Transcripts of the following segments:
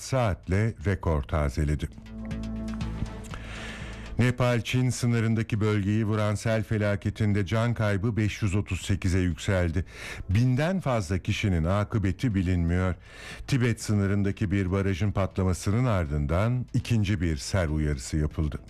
saatle rekor tazeledi. Nepal-Çin sınırındaki bölgeyi vuran sel felaketinde can kaybı 538'e yükseldi. 1000'den fazla kişinin akıbeti bilinmiyor. Tibet sınırındaki bir barajın patlamasının ardından ikinci bir sel uyarısı yapıldı.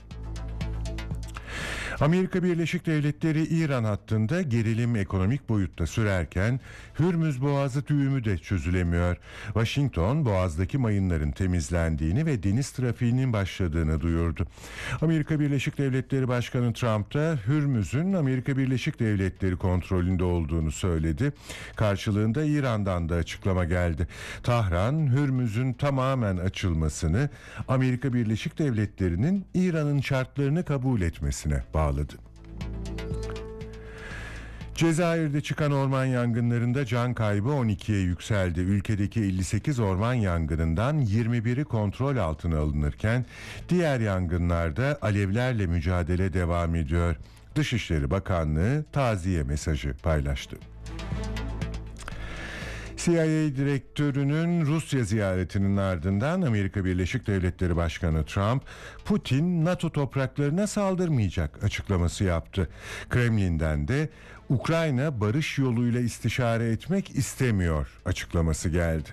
Amerika Birleşik Devletleri İran hattında gerilim ekonomik boyutta sürerken Hürmüz Boğazı düğümü de çözülemiyor. Washington boğazdaki mayınların temizlendiğini ve deniz trafiğinin başladığını duyurdu. Amerika Birleşik Devletleri Başkanı Trump da Hürmüz'ün Amerika Birleşik Devletleri kontrolünde olduğunu söyledi. Karşılığında İran'dan da açıklama geldi. Tahran, Hürmüz'ün tamamen açılmasını Amerika Birleşik Devletleri'nin İran'ın şartlarını kabul etmesine bağladı. Cezayir'de çıkan orman yangınlarında can kaybı 12'ye yükseldi. Ülkedeki 58 orman yangınından 21'i kontrol altına alınırken diğer yangınlarda alevlerle mücadele devam ediyor. Dışişleri Bakanlığı taziye mesajı paylaştı. CIA direktörünün Rusya ziyaretinin ardından Amerika Birleşik Devletleri Başkanı Trump, Putin NATO topraklarına saldırmayacak açıklaması yaptı. Kremlin'den de Ukrayna barış yoluyla istişare etmek istemiyor açıklaması geldi.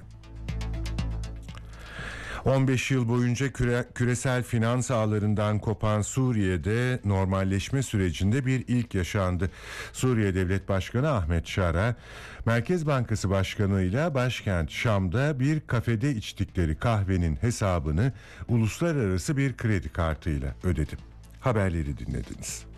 15 yıl boyunca küresel finans ağlarından kopan Suriye'de normalleşme sürecinde bir ilk yaşandı. Suriye Devlet Başkanı Ahmet Şara, Merkez Bankası Başkanı ile başkent Şam'da bir kafede içtikleri kahvenin hesabını uluslararası bir kredi kartıyla ödedi. Haberleri dinlediniz.